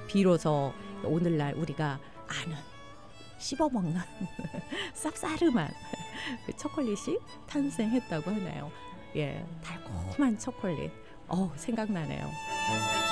비로소 오늘날 우리가 아는 씹어먹는 쌉싸름한 그 초콜릿이 탄생했다고 하네요. 예, 달콤한 초콜릿. 생각나네요.